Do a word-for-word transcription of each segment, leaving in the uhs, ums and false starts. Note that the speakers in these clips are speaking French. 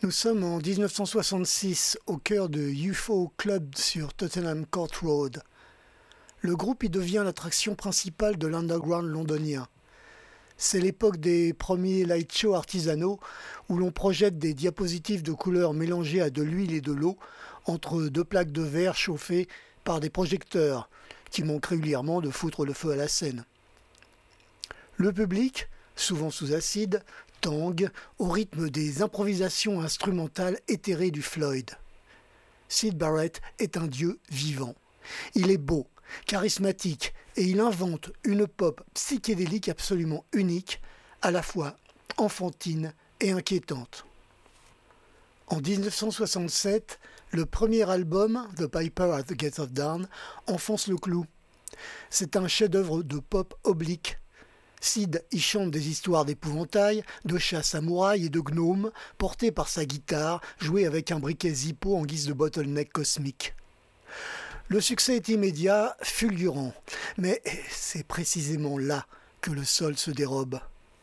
Nous sommes en dix-neuf cent soixante-six au cœur de U F O Club sur Tottenham Court Road. Le groupe y devient l'attraction principale de l'underground londonien. C'est l'époque des premiers light shows artisanaux où l'on projette des diapositives de couleurs mélangées à de l'huile et de l'eau entre deux plaques de verre chauffées par des projecteurs qui manquent régulièrement de foutre le feu à la scène. Le public, souvent sous acide, tangue au rythme des improvisations instrumentales éthérées du Floyd. Syd Barrett est un dieu vivant. Il est beau, charismatique et il invente une pop psychédélique absolument unique, à la fois enfantine et inquiétante. En dix-neuf cent soixante-sept, le premier album, The Piper at the Gates of Dawn, enfonce le clou. C'est un chef-d'œuvre de pop oblique. Syd y chante des histoires d'épouvantail, de chats samouraïs et de gnomes, portés par sa guitare, jouée avec un briquet Zippo en guise de bottleneck cosmique. Le succès est immédiat, fulgurant, mais c'est précisément là que le sol se dérobe.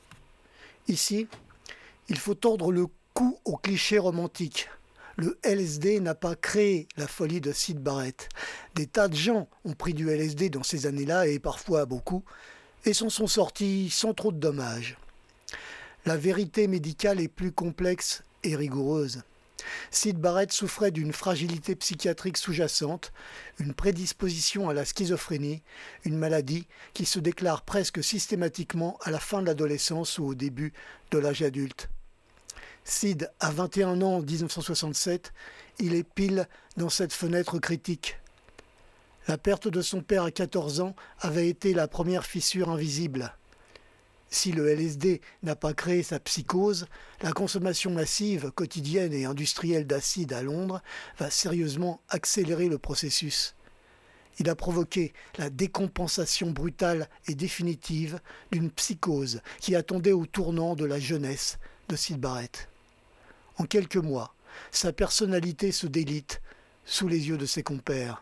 Ici, il faut tordre le cou au cliché romantique. Le L S D n'a pas créé la folie de Syd Barrett. Des tas de gens ont pris du L S D dans ces années-là, et parfois beaucoup, et s'en sont sortis sans trop de dommages. La vérité médicale est plus complexe et rigoureuse. Syd Barrett souffrait d'une fragilité psychiatrique sous-jacente, une prédisposition à la schizophrénie, une maladie qui se déclare presque systématiquement à la fin de l'adolescence ou au début de l'âge adulte. Syd a vingt et un ans en dix-neuf cent soixante-sept, il est pile dans cette fenêtre critique. La perte de son père à quatorze ans avait été la première fissure invisible. Si le L S D n'a pas créé sa psychose, la consommation massive, quotidienne et industrielle d'acide à Londres va sérieusement accélérer le processus. Il a provoqué la décompensation brutale et définitive d'une psychose qui attendait au tournant de la jeunesse de Syd Barrett. En quelques mois, sa personnalité se délite sous les yeux de ses compères.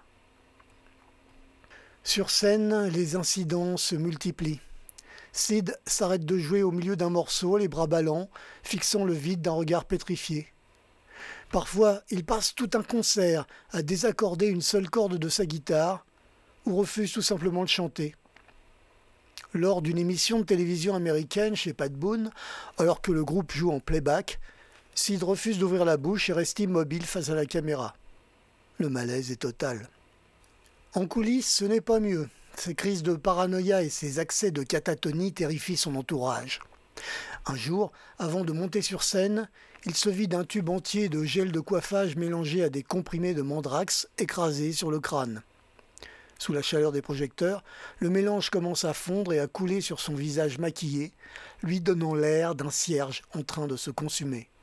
Sur scène, les incidents se multiplient. Syd s'arrête de jouer au milieu d'un morceau, les bras ballants, fixant le vide d'un regard pétrifié. Parfois, il passe tout un concert à désaccorder une seule corde de sa guitare ou refuse tout simplement de chanter. Lors d'une émission de télévision américaine chez Pat Boone, alors que le groupe joue en playback, Syd refuse d'ouvrir la bouche et reste immobile face à la caméra. Le malaise est total. En coulisses, ce n'est pas mieux. Ses crises de paranoïa et ses accès de catatonie terrifient son entourage. Un jour, avant de monter sur scène, il se vide un tube entier de gel de coiffage mélangé à des comprimés de mandrax écrasés sur le crâne. Sous la chaleur des projecteurs, le mélange commence à fondre et à couler sur son visage maquillé, lui donnant l'air d'un cierge en train de se consumer.